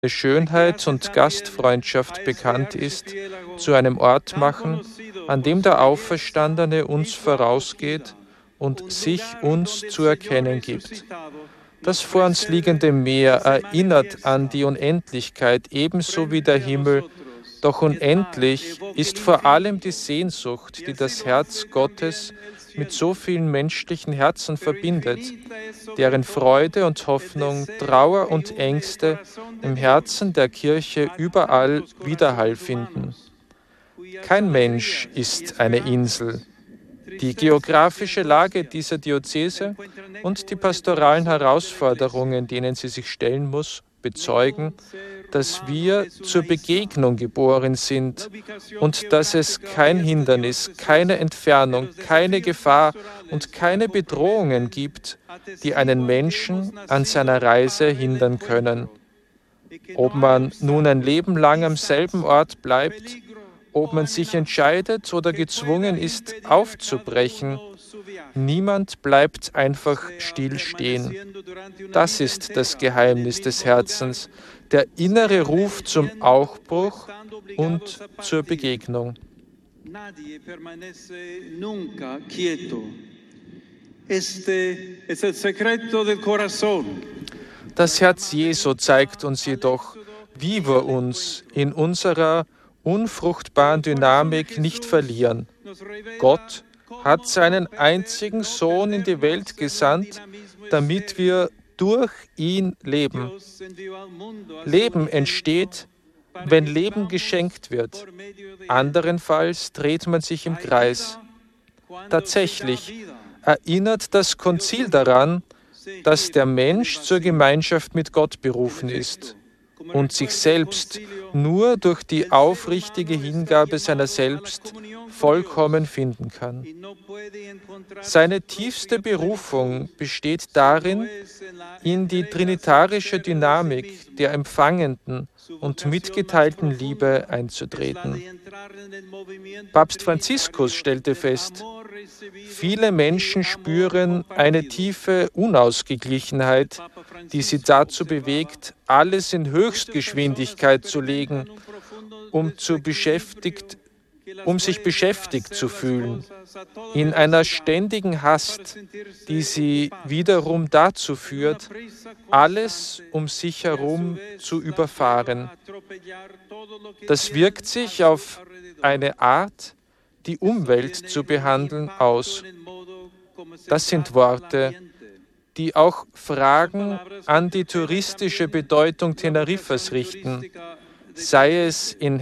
Schönheit und Gastfreundschaft bekannt ist, zu einem Ort machen, an dem der Auferstandene uns vorausgeht und sich uns zu erkennen gibt. Das vor uns liegende Meer erinnert an die Unendlichkeit, ebenso wie der Himmel. Doch unendlich ist vor allem die Sehnsucht, die das Herz Gottes mit so vielen menschlichen Herzen verbindet, deren Freude und Hoffnung, Trauer und Ängste im Herzen der Kirche überall Widerhall finden. Kein Mensch ist eine Insel. Die geografische Lage dieser Diözese und die pastoralen Herausforderungen, denen sie sich stellen muss, bezeugen, dass wir zur Begegnung geboren sind und dass es kein Hindernis, keine Entfernung, keine Gefahr und keine Bedrohungen gibt, die einen Menschen an seiner Reise hindern können. Ob man nun ein Leben lang am selben Ort bleibt, ob man sich entscheidet oder gezwungen ist, aufzubrechen, niemand bleibt einfach stillstehen. Das ist das Geheimnis des Herzens, der innere Ruf zum Aufbruch und zur Begegnung. Das Herz Jesu zeigt uns jedoch, wie wir uns in unserer unfruchtbaren Dynamik nicht verlieren. Gott hat seinen einzigen Sohn in die Welt gesandt, damit wir durch ihn leben. Leben entsteht, wenn Leben geschenkt wird. Anderenfalls dreht man sich im Kreis. Tatsächlich erinnert das Konzil daran, dass der Mensch zur Gemeinschaft mit Gott berufen ist und sich selbst nur durch die aufrichtige Hingabe seiner selbst vollkommen finden kann. Seine tiefste Berufung besteht darin, in die trinitarische Dynamik der empfangenden und mitgeteilten Liebe einzutreten. Papst Franziskus stellte fest, viele Menschen spüren eine tiefe Unausgeglichenheit, die sie dazu bewegt, alles in Höchstgeschwindigkeit zu legen, um sich beschäftigt zu fühlen, in einer ständigen Hast, die sie wiederum dazu führt, alles um sich herum zu überfahren. Das wirkt sich auf eine Art, die Umwelt zu behandeln, aus. Das sind Worte, die auch Fragen an die touristische Bedeutung Teneriffas richten, sei es in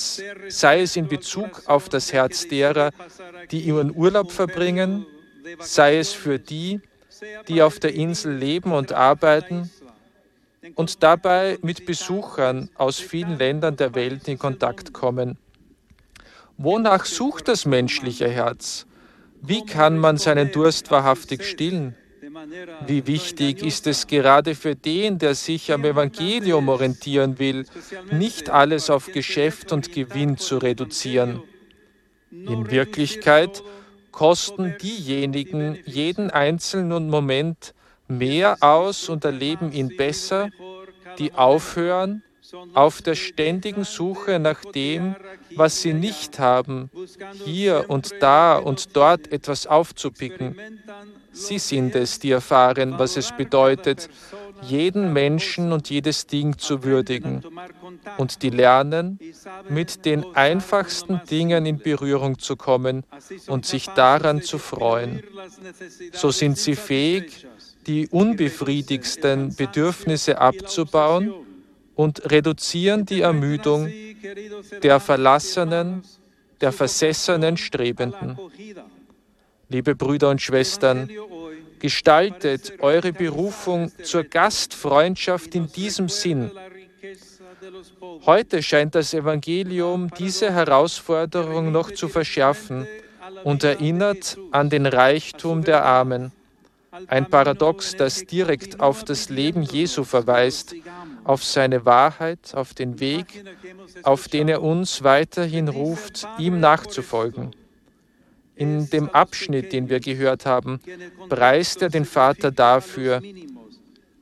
Bezug auf das Herz derer, die ihren Urlaub verbringen, sei es für die, die auf der Insel leben und arbeiten und dabei mit Besuchern aus vielen Ländern der Welt in Kontakt kommen. Wonach sucht das menschliche Herz? Wie kann man seinen Durst wahrhaftig stillen? Wie wichtig ist es gerade für den, der sich am Evangelium orientieren will, nicht alles auf Geschäft und Gewinn zu reduzieren. In Wirklichkeit kosten diejenigen jeden einzelnen Moment mehr aus und erleben ihn besser, die aufhören, auf der ständigen Suche nach dem, was sie nicht haben, hier und da und dort etwas aufzupicken. Sie sind es, die erfahren, was es bedeutet, jeden Menschen und jedes Ding zu würdigen, und die lernen, mit den einfachsten Dingen in Berührung zu kommen und sich daran zu freuen. So sind sie fähig, die unbefriedigsten Bedürfnisse abzubauen und reduzieren die Ermüdung der verlassenen, der versessenen Strebenden. Liebe Brüder und Schwestern, gestaltet eure Berufung zur Gastfreundschaft in diesem Sinn. Heute scheint das Evangelium diese Herausforderung noch zu verschärfen und erinnert an den Reichtum der Armen. Ein Paradox, das direkt auf das Leben Jesu verweist, auf seine Wahrheit, auf den Weg, auf den er uns weiterhin ruft, ihm nachzufolgen. In dem Abschnitt, den wir gehört haben, preist er den Vater dafür,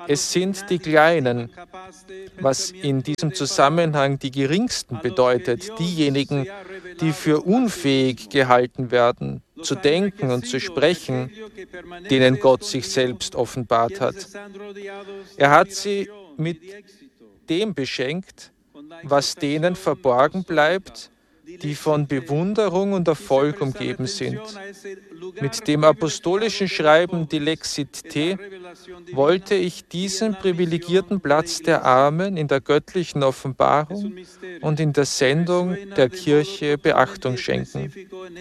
Es sind die Kleinen, was in diesem Zusammenhang die Geringsten bedeutet, diejenigen, die für unfähig gehalten werden, zu denken und zu sprechen, denen Gott sich selbst offenbart hat. Er hat sie mit dem beschenkt, was denen verborgen bleibt, die von Bewunderung und Erfolg umgeben sind. Mit dem apostolischen Schreiben Dilexit Te wollte ich diesen privilegierten Platz der Armen in der göttlichen Offenbarung und in der Sendung der Kirche Beachtung schenken.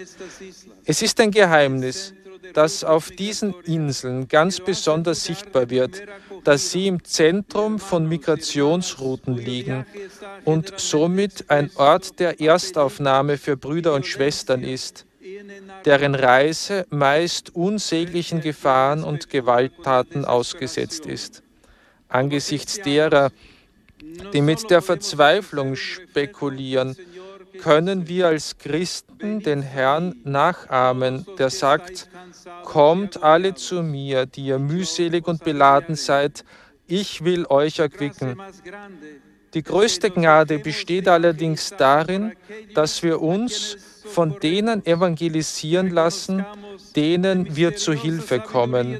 Es ist ein Geheimnis, das auf diesen Inseln ganz besonders sichtbar wird, dass sie im Zentrum von Migrationsrouten liegen und somit ein Ort der Erstaufnahme für Brüder und Schwestern ist, deren Reise meist unsäglichen Gefahren und Gewalttaten ausgesetzt ist. Angesichts derer, die mit der Verzweiflung spekulieren, können wir als Christen den Herrn nachahmen, der sagt: Kommt alle zu mir, die ihr mühselig und beladen seid, ich will euch erquicken. Die größte Gnade besteht allerdings darin, dass wir uns von denen evangelisieren lassen, denen wir zu Hilfe kommen.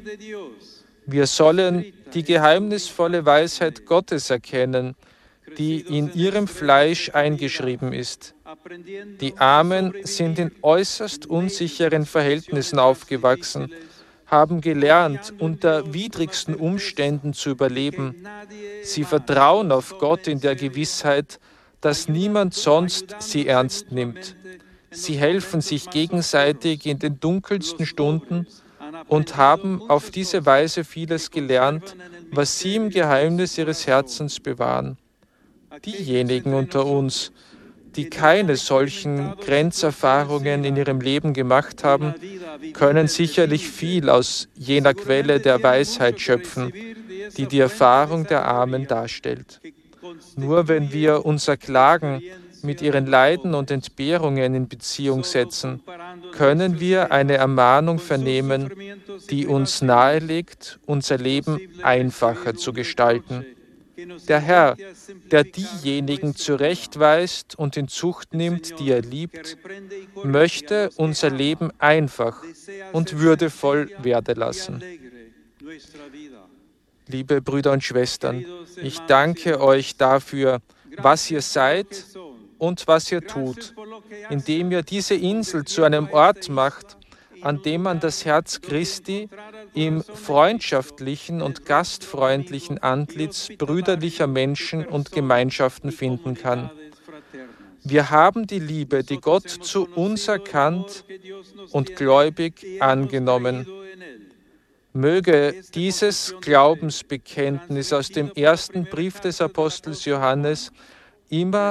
Wir sollen die geheimnisvolle Weisheit Gottes erkennen, die in ihrem Fleisch eingeschrieben ist. Die Armen sind in äußerst unsicheren Verhältnissen aufgewachsen, haben gelernt, unter widrigsten Umständen zu überleben. Sie vertrauen auf Gott in der Gewissheit, dass niemand sonst sie ernst nimmt. Sie helfen sich gegenseitig in den dunkelsten Stunden und haben auf diese Weise vieles gelernt, was sie im Geheimnis ihres Herzens bewahren. Diejenigen unter uns, die keine solchen Grenzerfahrungen in ihrem Leben gemacht haben, können sicherlich viel aus jener Quelle der Weisheit schöpfen, die die Erfahrung der Armen darstellt. Nur wenn wir unser Klagen mit ihren Leiden und Entbehrungen in Beziehung setzen, können wir eine Ermahnung vernehmen, die uns nahelegt, unser Leben einfacher zu gestalten. Der Herr, der diejenigen zurechtweist und in Zucht nimmt, die er liebt, möchte unser Leben einfach und würdevoll werden lassen. Liebe Brüder und Schwestern, ich danke euch dafür, was ihr seid und was ihr tut, indem ihr diese Insel zu einem Ort macht, an dem man das Herz Christi im freundschaftlichen und gastfreundlichen Antlitz brüderlicher Menschen und Gemeinschaften finden kann. Wir haben die Liebe, die Gott zu uns erkannt und gläubig angenommen. Möge dieses Glaubensbekenntnis aus dem ersten Brief des Apostels Johannes immer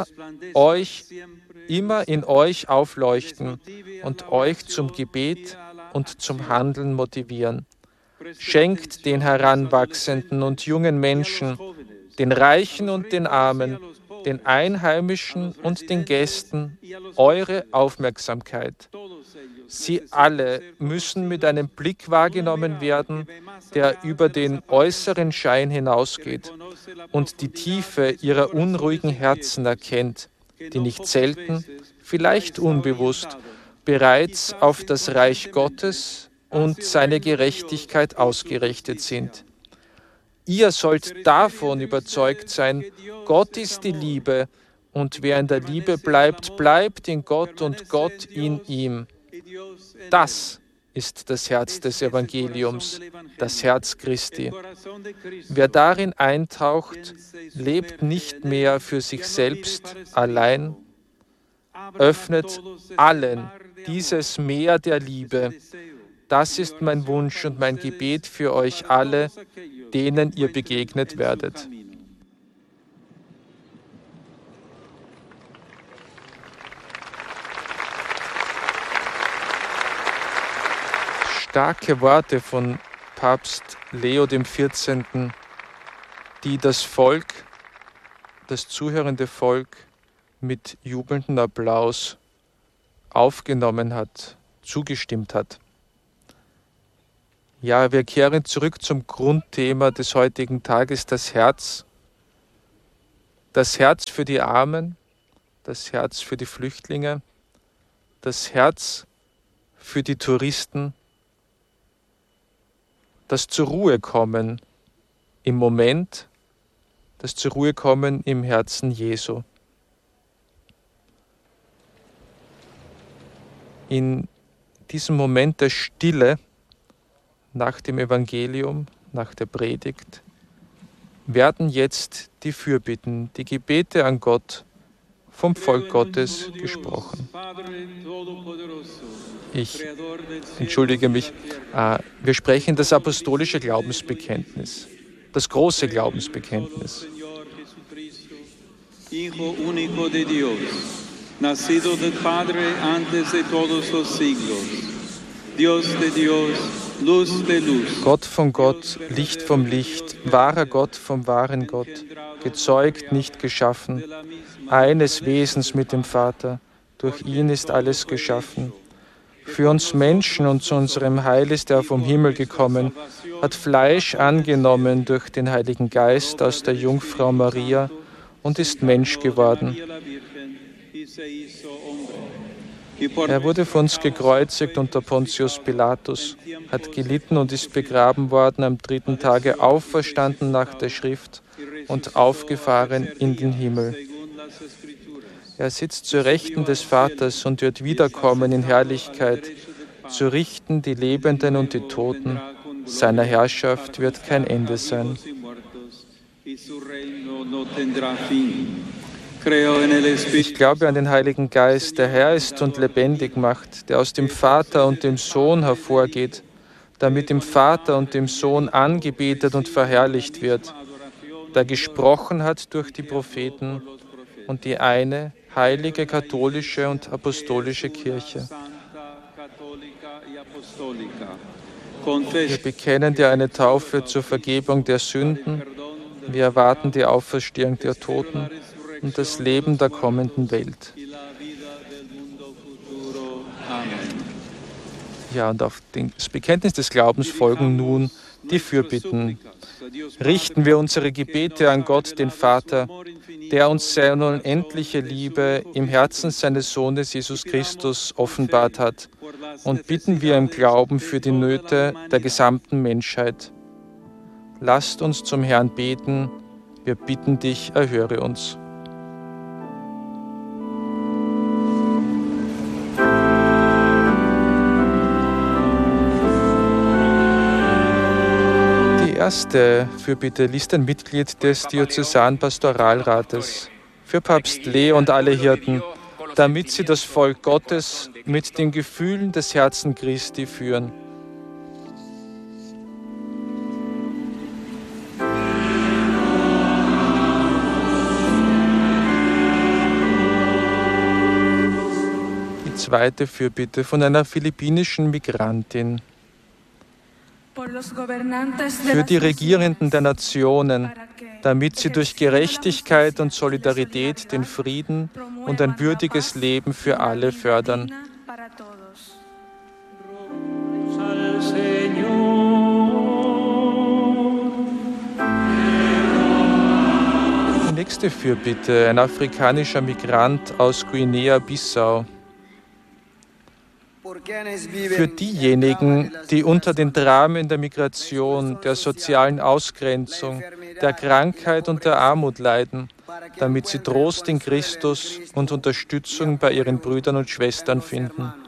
in euch aufleuchten und euch zum Gebet und zum Handeln motivieren. Schenkt den Heranwachsenden und jungen Menschen, den Reichen und den Armen, den Einheimischen und den Gästen eure Aufmerksamkeit. Sie alle müssen mit einem Blick wahrgenommen werden, der über den äußeren Schein hinausgeht und die Tiefe ihrer unruhigen Herzen erkennt, die nicht selten, vielleicht unbewusst, bereits auf das Reich Gottes und seine Gerechtigkeit ausgerichtet sind. Ihr sollt davon überzeugt sein, Gott ist die Liebe, und wer in der Liebe bleibt, bleibt in Gott und Gott in ihm. Das ist das Herz des Evangeliums, das Herz Christi. Wer darin eintaucht, lebt nicht mehr für sich selbst allein, öffnet allen dieses Meer der Liebe. Das ist mein Wunsch und mein Gebet für euch alle, denen ihr begegnet werdet. Starke Worte von Papst Leo XIV., die das Volk, das zuhörende Volk mit jubelndem Applaus aufgenommen hat, zugestimmt hat. Ja, wir kehren zurück zum Grundthema des heutigen Tages, das Herz. Das Herz für die Armen, das Herz für die Flüchtlinge, das Herz für die Touristen, das zur Ruhe kommen im Moment, das zur Ruhe kommen im Herzen Jesu. In diesem Moment der Stille nach dem Evangelium, nach der Predigt, werden jetzt die Fürbitten, die Gebete an Gott vom Volk Gottes gesprochen. Ich entschuldige mich, wir sprechen das apostolische Glaubensbekenntnis, das große Glaubensbekenntnis. Hijo único de Dios, nacido del Padre antes de todos los siglos, Dios de Dios, Luz de Luz. Gott von Gott, Licht vom Licht, wahrer Gott vom wahren Gott, gezeugt, nicht geschaffen, eines Wesens mit dem Vater, durch ihn ist alles geschaffen. Für uns Menschen und zu unserem Heil ist er vom Himmel gekommen, hat Fleisch angenommen durch den Heiligen Geist aus der Jungfrau Maria und ist Mensch geworden. Er wurde für uns gekreuzigt unter Pontius Pilatus, hat gelitten und ist begraben worden, am 3. Tage auferstanden nach der Schrift und aufgefahren in den Himmel. Er sitzt zur Rechten des Vaters und wird wiederkommen in Herrlichkeit, zu richten die Lebenden und die Toten. Seiner Herrschaft wird kein Ende sein. Ich glaube an den Heiligen Geist, der Herr ist und lebendig macht, der aus dem Vater und dem Sohn hervorgeht, damit dem Vater und dem Sohn angebetet und verherrlicht wird, der gesprochen hat durch die Propheten und die eine heilige, katholische und apostolische Kirche. Wir bekennen dir eine Taufe zur Vergebung der Sünden. Wir erwarten die Auferstehung der Toten und das Leben der kommenden Welt. Ja, und auf das Bekenntnis des Glaubens folgen nun die Fürbitten. Richten wir unsere Gebete an Gott, den Vater, der uns seine unendliche Liebe im Herzen seines Sohnes Jesus Christus offenbart hat, und bitten wir im Glauben für die Nöte der gesamten Menschheit. Lasst uns zum Herrn beten, wir bitten dich, erhöre uns. Die erste Fürbitte liest ein Mitglied des Diözesanpastoralrates für Papst Leo und alle Hirten, damit sie das Volk Gottes mit den Gefühlen des Herzens Christi führen. Die zweite Fürbitte von einer philippinischen Migrantin. Für die Regierenden der Nationen, damit sie durch Gerechtigkeit und Solidarität den Frieden und ein würdiges Leben für alle fördern. Die nächste Fürbitte, ein afrikanischer Migrant aus Guinea-Bissau. Für diejenigen, die unter den Dramen der Migration, der sozialen Ausgrenzung, der Krankheit und der Armut leiden, damit sie Trost in Christus und Unterstützung bei ihren Brüdern und Schwestern finden.